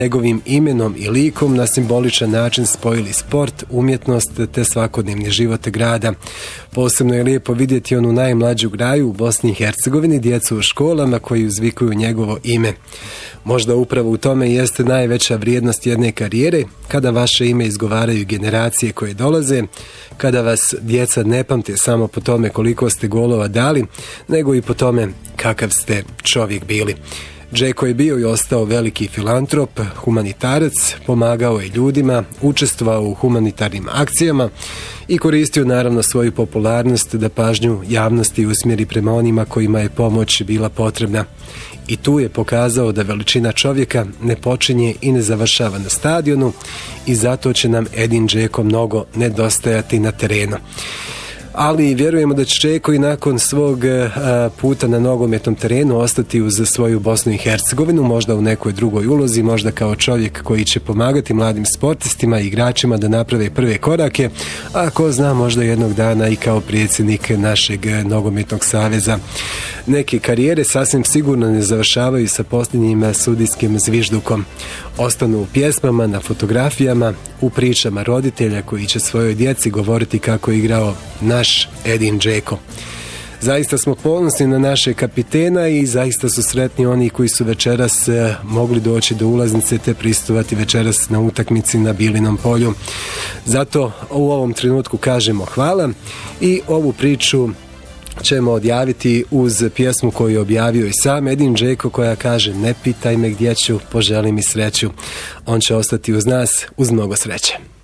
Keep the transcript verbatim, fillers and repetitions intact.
njegovim imenom i likom na simboličan način spojili sport, umjetnost te svakodnevni život grada. Posebno je lijepo vidjeti onu najmlađu graju u Bosni i Hercegovini, djecu u školama koji uzvikuju njegovo ime. Možda upravo u tome jeste najveća vrijednost jedne karijere, kada vaše ime izgovaraju generacije koje dolaze, kada vas djeca ne pamte samo po tome koliko ste golova dali, nego i po tome kakav ste čovjek bili. Džeko je bio i ostao veliki filantrop, humanitarac, pomagao je ljudima, učestvovao u humanitarnim akcijama i koristio naravno svoju popularnost da pažnju javnosti usmjeri prema onima kojima je pomoć bila potrebna. I tu je pokazao da veličina čovjeka ne počinje i ne završava na stadionu i zato će nam Edin Džeko mnogo nedostajati na terenu. Ali vjerujemo da će Džeko i nakon svog puta na nogometnom terenu ostati uz svoju Bosnu i Hercegovinu, možda u nekoj drugoj ulozi, možda kao čovjek koji će pomagati mladim sportistima i igračima da naprave prve korake, a ko zna možda jednog dana i kao predsjednik našeg nogometnog saveza. Neke karijere sasvim sigurno ne završavaju sa posljednjim sudijskim zviždukom. Ostanu u pjesmama, na fotografijama, u pričama roditelja koji će svojoj djeci govoriti kako je igrao naš Edin Džeko. Zaista smo ponosni na naše kapitena i zaista su sretni oni koji su večeras mogli doći do ulaznice te pristovati večeras na utakmici na Bilinom polju. Zato u ovom trenutku kažemo hvala i ovu priču ćemo odjaviti uz pjesmu koju je objavio i sam Edin Džeko, koja kaže: ne pitaj me gdje ću, poželi mi sreću. On će ostati uz nas uz mnogo sreće.